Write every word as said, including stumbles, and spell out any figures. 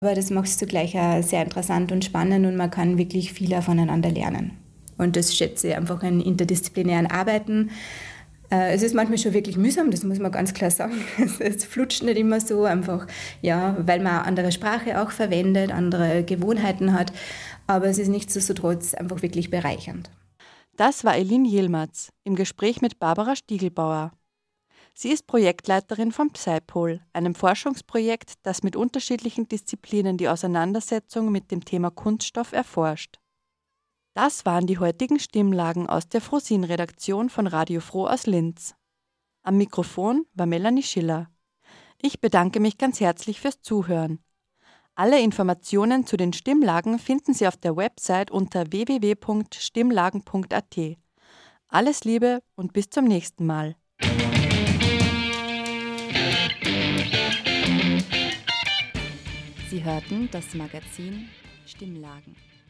Aber das macht es zugleich auch sehr interessant und spannend und man kann wirklich viel auch voneinander lernen. Und das schätze ich einfach an interdisziplinären Arbeiten. Es ist manchmal schon wirklich mühsam, das muss man ganz klar sagen. Es flutscht nicht immer so, einfach, ja, weil man eine andere Sprache auch verwendet, andere Gewohnheiten hat. Aber es ist nichtsdestotrotz einfach wirklich bereichernd. Das war Eileen Yilmaz im Gespräch mit Barbara Stiegelbauer. Sie ist Projektleiterin von Psypol, einem Forschungsprojekt, das mit unterschiedlichen Disziplinen die Auseinandersetzung mit dem Thema Kunststoff erforscht. Das waren die heutigen Stimmlagen aus der Frosin-Redaktion von Radio Froh aus Linz. Am Mikrofon war Melanie Schiller. Ich bedanke mich ganz herzlich fürs Zuhören. Alle Informationen zu den Stimmlagen finden Sie auf der Website unter w w w punkt stimmlagen punkt a t. Alles Liebe und bis zum nächsten Mal. Sie hörten das Magazin Stimmlagen.